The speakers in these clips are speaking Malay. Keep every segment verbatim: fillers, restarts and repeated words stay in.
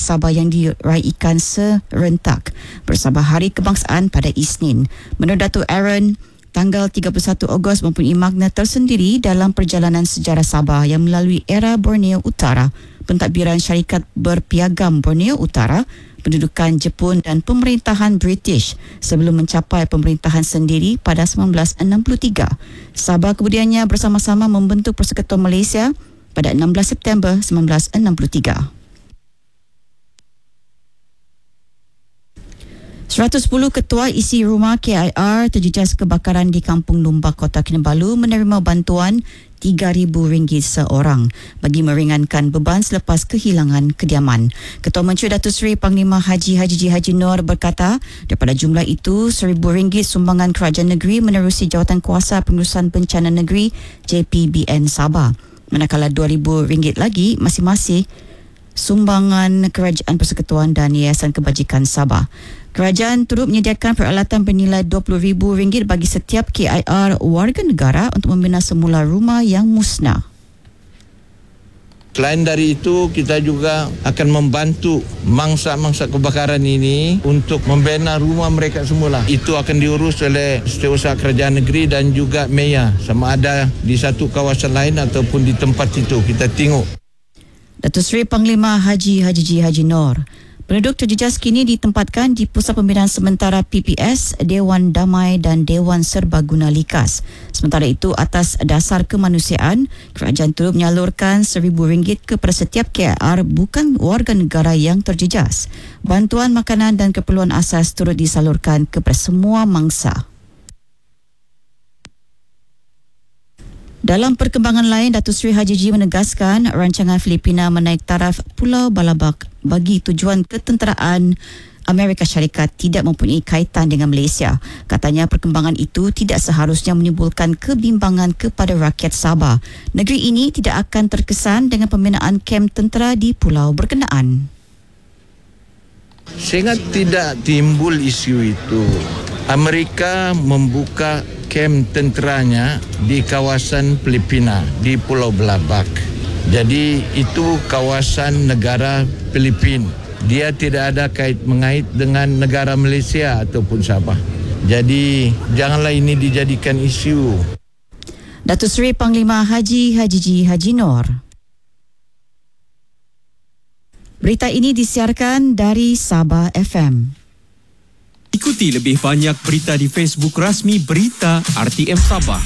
Sabah yang diraikan serentak bersama Hari Kebangsaan pada Isnin. Menurut Datuk Aaron, tanggal tiga puluh satu Ogos mempunyai makna tersendiri dalam perjalanan sejarah Sabah yang melalui era Borneo Utara, pentadbiran syarikat berpiagam Borneo Utara, pendudukan Jepun dan pemerintahan British sebelum mencapai pemerintahan sendiri pada sembilan belas enam puluh tiga. Sabah kemudiannya bersama-sama membentuk Persekutuan Malaysia pada enam belas September sembilan belas enam puluh tiga. seratus sepuluh ketua isi rumah K I R terjejas kebakaran di Kampung Lumbak, Kota Kinabalu menerima bantuan tiga ribu ringgit seorang bagi meringankan beban selepas kehilangan kediaman. Ketua Menteri Datuk Seri Panglima Haji Haji G. Haji Noor berkata, daripada jumlah itu, seribu ringgit sumbangan kerajaan negeri menerusi Jawatan Kuasa Pengurusan Bencana Negeri J P B N Sabah. Manakala dua ribu ringgit lagi masing-masing sumbangan Kerajaan Persekutuan dan Yayasan Kebajikan Sabah. Kerajaan turut menyediakan peralatan bernilai dua puluh ribu ringgit bagi setiap K I R warga negara untuk membina semula rumah yang musnah. Selain dari itu, kita juga akan membantu mangsa-mangsa kebakaran ini untuk membina rumah mereka semula. Itu akan diurus oleh Setiausaha Kerajaan Negeri dan juga M E A, sama ada di satu kawasan lain ataupun di tempat itu. Kita tengok. Datuk Seri Panglima Haji Haji G. Haji Noor. Penduduk terjejas kini ditempatkan di Pusat Pembinaan Sementara P P S, Dewan Damai dan Dewan Serbaguna Likas. Sementara itu, atas dasar kemanusiaan, kerajaan turut menyalurkan seribu ringgit kepada setiap K I R bukan warga negara yang terjejas. Bantuan makanan dan keperluan asas turut disalurkan kepada semua mangsa. Dalam perkembangan lain, Datuk Seri Haji G menegaskan rancangan Filipina menaik taraf Pulau Balabak bagi tujuan ketenteraan Amerika Syarikat tidak mempunyai kaitan dengan Malaysia. Katanya perkembangan itu tidak seharusnya menimbulkan kebimbangan kepada rakyat Sabah. Negeri ini tidak akan terkesan dengan pembinaan kem tentera di pulau berkenaan. Sehingga tidak timbul isu itu. Amerika membuka kem tenteranya di kawasan Filipina, di Pulau Balabak. Jadi itu kawasan negara Filipina. Dia tidak ada kait mengait dengan negara Malaysia ataupun Sabah. Jadi janganlah ini dijadikan isu. Datuk Seri Panglima Haji Haji G. Haji Noor. Berita ini disiarkan dari Sabah F M. Ikuti lebih banyak berita di Facebook rasmi Berita R T M Sabah.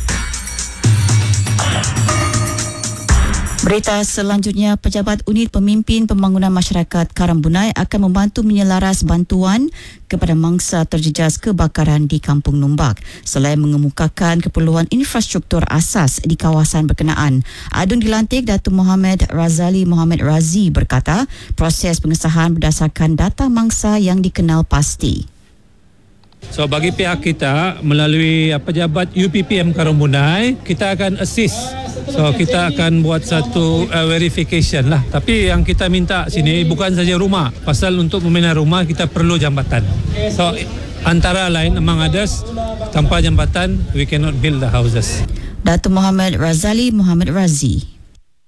Berita selanjutnya, Pejabat Unit Pemimpin Pembangunan Masyarakat Karambunai akan membantu menyelaras bantuan kepada mangsa terjejas kebakaran di Kampung Lumbak selain mengemukakan keperluan infrastruktur asas di kawasan berkenaan. Adun dilantik Datuk Mohamed Razali Mohamed Razi berkata, proses pengesahan berdasarkan data mangsa yang dikenal pasti. So bagi pihak kita melalui pejabat U P P M Karambunai, kita akan assist. So kita akan buat satu uh, verification lah. Tapi yang kita minta sini bukan saja rumah. Pasal untuk membina rumah kita perlu jambatan. So antara lain among others, tanpa jambatan we cannot build the houses. Datuk Mohamed Razali Mohamed Razi.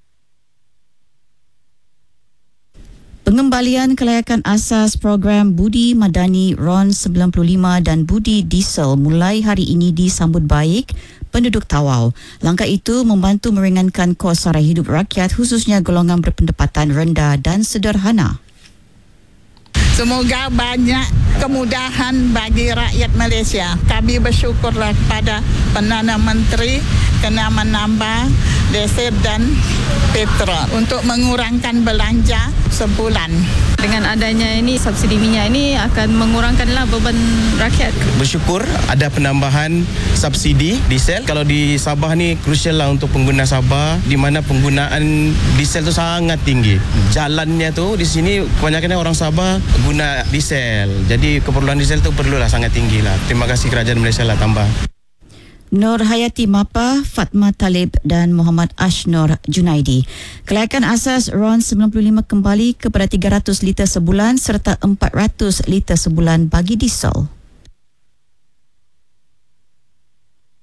Pengembalian kelayakan asas program Budi Madani R O N sembilan puluh lima dan Budi Diesel mulai hari ini disambut baik penduduk Tawau. Langkah itu membantu meringankan kos sara hidup rakyat khususnya golongan berpendapatan rendah dan sederhana. Semoga banyak kemudahan bagi rakyat Malaysia. Kami bersyukurlah kepada Perdana Menteri kena menambah diesel dan petrol untuk mengurangkan belanja sebulan. Dengan adanya ini subsidi minyak ini akan mengurangkanlah beban rakyat. Bersyukur ada penambahan subsidi diesel. Kalau di Sabah ni crucial lah untuk pengguna Sabah, di mana penggunaan diesel tu sangat tinggi. Jalannya tu di sini kebanyakan orang Sabah guna diesel. Jadi keperluan diesel tu perlulah sangat tinggi lah. Terima kasih kerajaan Malaysia lah tambah. Nur Hayati Mapa, Fatma Talib dan Muhammad Ashnor Junaidi. Kelayakan asas R O N sembilan puluh lima kembali kepada tiga ratus liter sebulan serta empat ratus liter sebulan bagi diesel.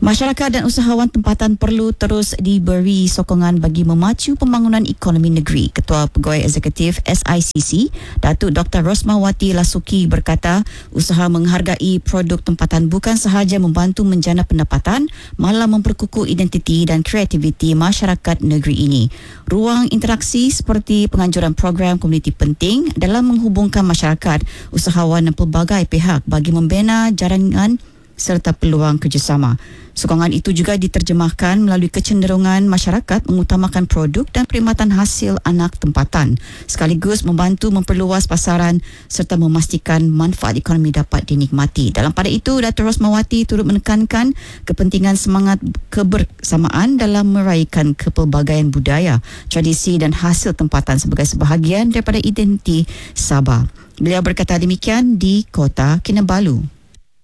Masyarakat dan usahawan tempatan perlu terus diberi sokongan bagi memacu pembangunan ekonomi negeri. Ketua Pegawai Eksekutif S I C C, Datuk Doktor Rosmawati Lasuki berkata, usaha menghargai produk tempatan bukan sahaja membantu menjana pendapatan, malah memperkukuh identiti dan kreativiti masyarakat negeri ini. Ruang interaksi seperti penganjuran program komuniti penting dalam menghubungkan masyarakat, usahawan dan pelbagai pihak bagi membina jaringan serta peluang kerjasama. Sokongan itu juga diterjemahkan melalui kecenderungan masyarakat mengutamakan produk dan perkhidmatan hasil anak tempatan, sekaligus membantu memperluas pasaran serta memastikan manfaat ekonomi dapat dinikmati. Dalam pada itu, Datuk Rosmawati turut menekankan kepentingan semangat kebersamaan dalam meraihkan kepelbagaian budaya, tradisi dan hasil tempatan sebagai sebahagian daripada identiti Sabah. Beliau berkata demikian di Kota Kinabalu.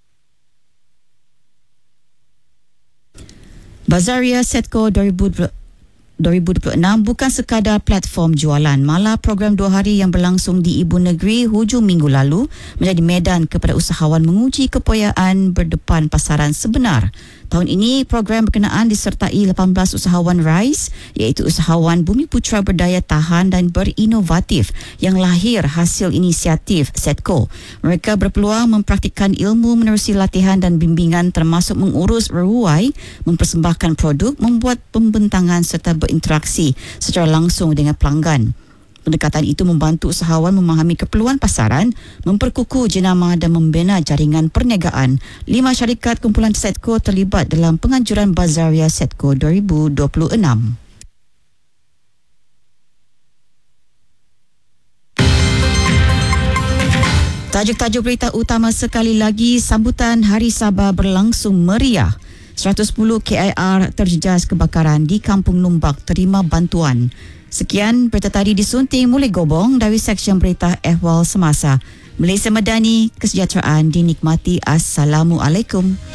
Bazaria Setco dua ribu dua puluh enam bukan sekadar platform jualan, malah program dua hari yang berlangsung di Ibu Negeri hujung minggu lalu menjadi medan kepada usahawan menguji kepoyaan berdepan pasaran sebenar. Tahun ini, program berkenaan disertai lapan belas usahawan RISE, iaitu usahawan bumi putra berdaya tahan dan berinovatif yang lahir hasil inisiatif Setco. Mereka berpeluang mempraktikkan ilmu menerusi latihan dan bimbingan termasuk mengurus reruai, mempersembahkan produk, membuat pembentangan serta berinteraksi secara langsung dengan pelanggan. Pendekatan itu membantu usahawan memahami keperluan pasaran, memperkukuh jenama dan membina jaringan perniagaan. Lima syarikat kumpulan Setco terlibat dalam penganjuran Bazaria Setco dua ribu dua puluh enam. Tajuk-tajuk berita utama sekali lagi. Sambutan Hari Sabah berlangsung meriah. seratus sepuluh K I R terjejas kebakaran di Kampung Lumbak terima bantuan. Sekian berita tadi disunting mulai Gobong dari Seksyen Berita Ehwal Semasa. Malaysia Madani, kesejahteraan dinikmati. Assalamualaikum.